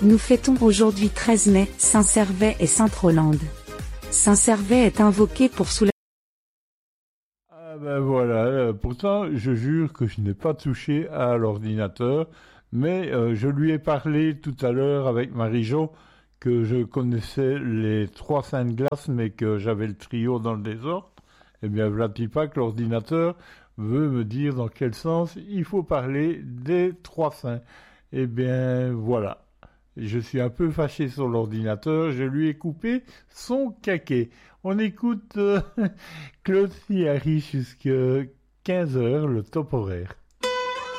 Nous fêtons aujourd'hui 13 mai, Saint-Servais et Sainte-Rolande. Saint-Servais est invoqué pour soulager. Ah ben voilà, pourtant je jure que je n'ai pas touché à l'ordinateur, mais je lui ai parlé tout à l'heure avec Marie-Jo que je connaissais les trois saints de glace, mais que j'avais le trio dans le désordre. Eh bien, voilà-t-il pas que l'ordinateur veut me dire dans quel sens il faut parler des trois saints. Eh bien, voilà. Je suis un peu fâché sur l'ordinateur, je lui ai coupé son caquet. On écoute Claude Fiari jusqu'à 15 heures, le top horaire.